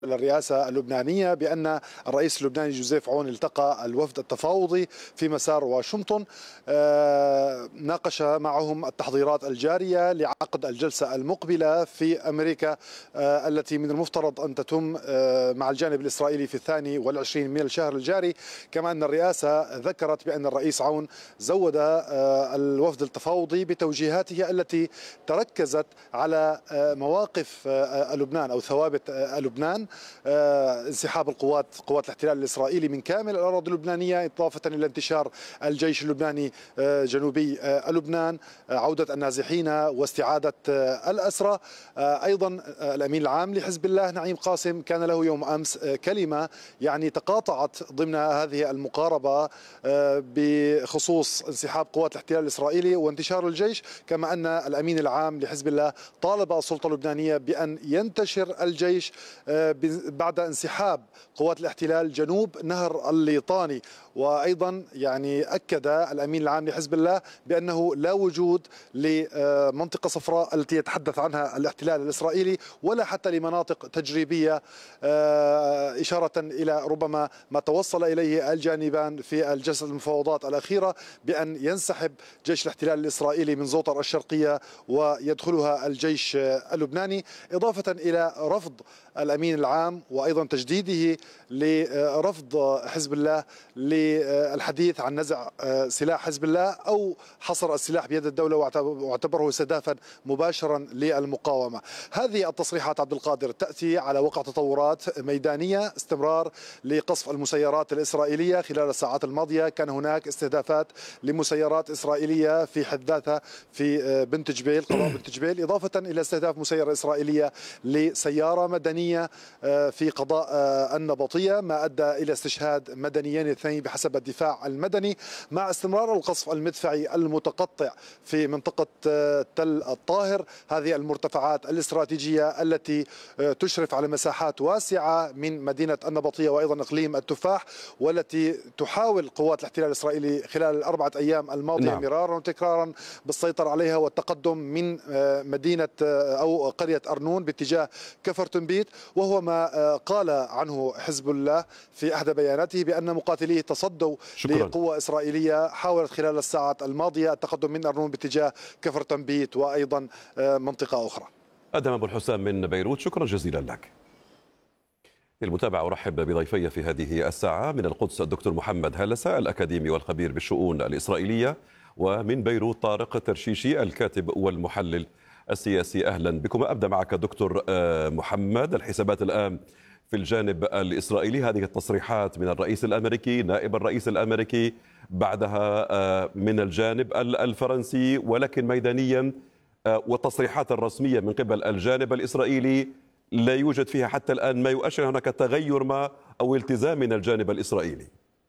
الرئاسة اللبنانية بأن الرئيس اللبناني جوزيف عون التقى الوفد التفاوضي في مسار واشنطن، ناقش معهم التحضيرات الجارية لعقد الجلسة المقبلة في أمريكا التي من المفترض أن تتم مع الجانب الإسرائيلي في 22 من الشهر الجاري. كما أن الرئاسة ذكرت بأن الرئيس عون زود الوفد التفاوضي بتوجيهاته التي تركزت على مواقف لبنان أو ثوابت لبنان، انسحاب قوات الاحتلال الإسرائيلي من كامل الأراضي اللبنانية، إضافة إلى انتشار الجيش اللبناني جنوبي لبنان، عودة النازحين واستعادة الأسرى. أيضا الأمين العام لحزب الله نعيم قاسم كان له يوم أمس كلمة يعني تقاطعت ضمن هذه المقاربة بخصوص انسحاب قوات الاحتلال الإسرائيلي وانتشار الجيش. كما أن الأمين العام لحزب الله طالب السلطة اللبنانية بأن ينتشر الجيش بعد انسحاب قوات الاحتلال جنوب نهر الليطاني. وأيضا يعني أكد الأمين العام لحزب الله بأنه لا وجود لمنطقة صفراء التي يتحدث عنها الاحتلال الإسرائيلي ولا حتى لمناطق تجريبية، إشارة إلى ربما ما توصل إليه الجانبان في الجلسة المفاوضات الأخيرة بأن ينسحب جيش الاحتلال الإسرائيلي من زوطر الشرقية ويدخلها الجيش اللبناني، إضافة إلى رفض الأمين العام وأيضا تجديده لرفض حزب الله للحديث عن نزع سلاح حزب الله أو حصر السلاح بيد الدولة، واعتبره استهدافا مباشرا للمقاومة. هذه التصريحات عبد القادر تأتي على وقع تطورات ميدانية، استمرار لقصف المسيرات الإسرائيلية. خلال الساعات الماضية كان هناك استهدافات لمسيرات إسرائيلية في حداثة في بنت جبيل، قضاء بنت جبيل، إضافة إلى استهداف مسيرة إسرائيلية لسيارة مدنية في قضاء النبطية، ما أدى إلى استشهاد مدنيين اثنين بحسب الدفاع المدني، مع استمرار القصف المدفعي المتقطع في منطقة تل الطاهر، هذه المرتفعات الاستراتيجية التي تشرف على مساحات واسعة من مدينة النبطية وأيضا إقليم التفاح، والتي تحاول قوات الاحتلال الإسرائيلي خلال ال4 أيام الماضية مرارا وتكرارا بالسيطرة عليها والتقدم من مدينة أو قرية أرنون باتجاه كفر تنبيت، وهو ما قال عنه حزب الله في أحدى بياناته بأن مقاتليه تصدوا لقوة إسرائيلية حاولت خلال الساعات الماضية التقدم من أرنون باتجاه كفر تنبيت وأيضا منطقة أخرى. أدهم أبو الحسام من بيروت، شكرا جزيلا لك. للمتابعة أرحب بضيفي في هذه الساعة من القدس الدكتور محمد هلسة الأكاديمي والخبير بالشؤون الإسرائيلية، ومن بيروت طارق الترشيشي الكاتب والمحلل السياسي. أهلا بكم. أبدأ معك دكتور محمد. الحسابات الآن في الجانب الإسرائيلي، هذه التصريحات من الرئيس الأمريكي، نائب الرئيس الأمريكي، بعدها من الجانب الفرنسي، ولكن ميدانيا والتصريحات الرسمية من قبل الجانب الإسرائيلي لا يوجد فيها حتى الآن ما يؤشر هناك تغير ما أو التزام من الجانب الإسرائيلي.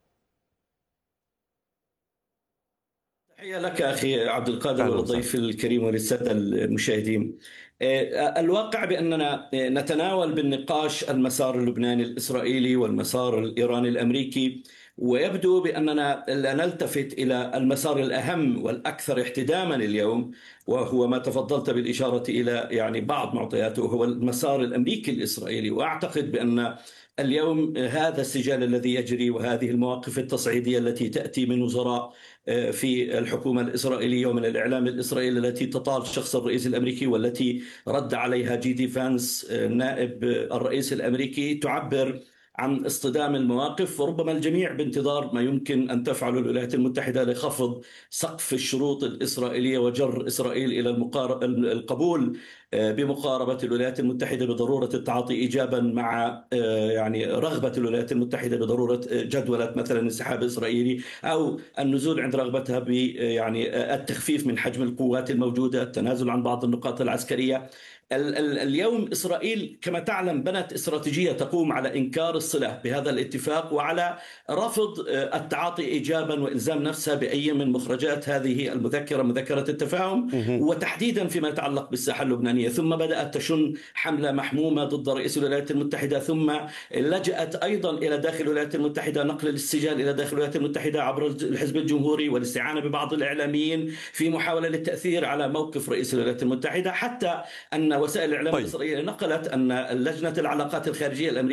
تحية لك أخي عبد القادر والضيف الكريم وللسادة المشاهدين. الواقع بأننا نتناول بالنقاش المسار اللبناني الإسرائيلي والمسار الإيراني الأمريكي، ويبدو بأننا لا نلتفت إلى المسار الأهم والأكثر احتداما اليوم، وهو ما تفضلت بالإشارة إلى يعني بعض معطياته، هو المسار الأمريكي الإسرائيلي. وأعتقد بأن اليوم هذا السجال الذي يجري وهذه المواقف التصعيدية التي تأتي من وزراء في الحكومة الإسرائيلية ومن الإعلام الإسرائيلي التي تطال شخص الرئيس الأمريكي والتي رد عليها جي دي فانس نائب الرئيس الأمريكي تعبر عن اصطدام المواقف، وربما الجميع بانتظار ما يمكن أن تفعله الولايات المتحدة لخفض سقف الشروط الإسرائيلية وجر إسرائيل إلى القبول بمقاربة الولايات المتحدة بضرورة التعاطي إيجابا مع يعني رغبة الولايات المتحدة بضرورة جدولة مثلا انسحاب إسرائيلي أو النزول عند رغبتها ب يعني التخفيف من حجم القوات الموجودة، التنازل عن بعض النقاط العسكرية. اليوم إسرائيل كما تعلم بنت استراتيجية تقوم على إنكار الصلة بهذا الاتفاق وعلى رفض التعاطي إيجابا وإلزام نفسها بأي من مخرجات هذه المذكرة، مذكرة التفاهم، وتحديدا فيما يتعلق بالساحة اللبنانية. ثم بدأت تشن حملة محمومة ضد رئيس الولايات المتحدة، ثم لجأت أيضا إلى داخل الولايات المتحدة، نقل السجال إلى داخل الولايات المتحدة عبر الحزب الجمهوري والاستعانة ببعض الإعلاميين في محاولة للتأثير على موقف رئيس الولايات المتحدة، حتى أن وسائل الإعلام طيب. الإسرائيلية نقلت أن لجنة العلاقات الخارجية الأمريكية